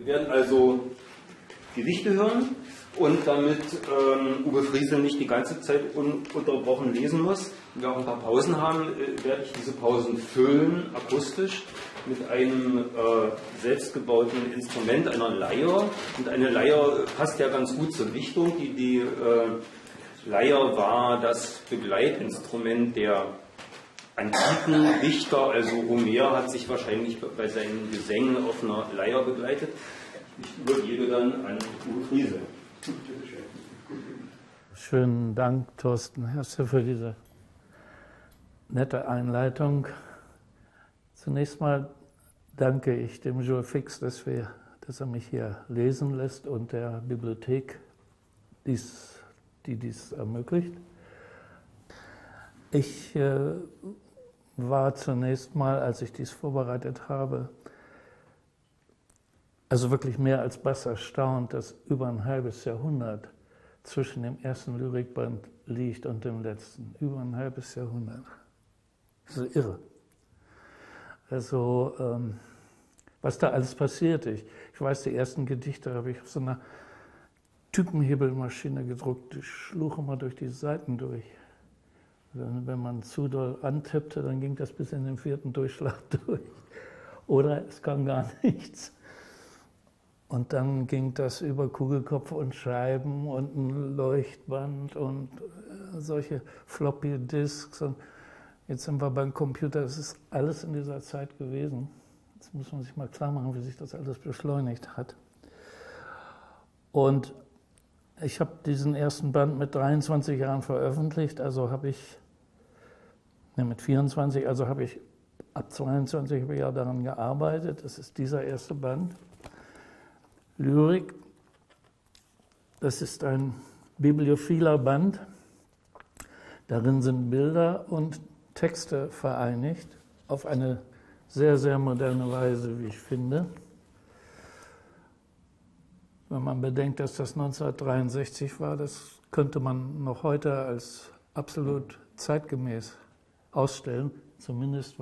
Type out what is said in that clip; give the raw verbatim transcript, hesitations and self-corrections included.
Wir werden also Gedichte hören und damit ähm, Uwe Friesel nicht die ganze Zeit ununterbrochen lesen muss, wir auch ein paar Pausen haben, äh, werde ich diese Pausen füllen, akustisch, mit einem äh, selbstgebauten Instrument, einer Leier. Und eine Leier passt ja ganz gut zur Dichtung. Die, die äh, Leier war das Begleitinstrument der antiken Dichter, also Homer hat sich wahrscheinlich bei seinen Gesängen auf einer Leier begleitet. Ich übergebe dann an Uwe Friesel. Schönen Dank, Thorsten Herste, für diese nette Einleitung. Zunächst mal danke ich dem Jules Fix, dass, wir, dass er mich hier lesen lässt und der Bibliothek, dies, die dies ermöglicht. Ich äh, war zunächst mal, als ich dies vorbereitet habe, also wirklich mehr als bass erstaunt, dass über ein halbes Jahrhundert zwischen dem ersten Lyrikband liegt und dem letzten. Über ein halbes Jahrhundert. Das ist irre. Also, ähm, was da alles passiert. Ich, ich weiß, die ersten Gedichte habe ich auf so einer Typenhebelmaschine gedruckt. Ich schlug immer durch die Seiten durch. Dann, wenn man zu doll antippte, dann ging das bis in den vierten Durchschlag durch. Oder es kam gar nichts. Und dann ging das über Kugelkopf und Scheiben und ein Leuchtband und solche Floppy Disks. Und jetzt sind wir beim Computer. Es ist alles in dieser Zeit gewesen. Jetzt muss man sich mal klar machen, wie sich das alles beschleunigt hat. Und ich habe diesen ersten Band mit dreiundzwanzig Jahren veröffentlicht. Also habe ich, ne, mit vierundzwanzig, also habe ich ab zweiundzwanzig habe ich ja daran gearbeitet. Das ist dieser erste Band. Lyrik, das ist ein bibliophiler Band. Darin sind Bilder und Texte vereinigt, auf eine sehr, sehr moderne Weise, wie ich finde. Wenn man bedenkt, dass das neunzehnhundertdreiundsechzig war, das könnte man noch heute als absolut zeitgemäß ausstellen, zumindest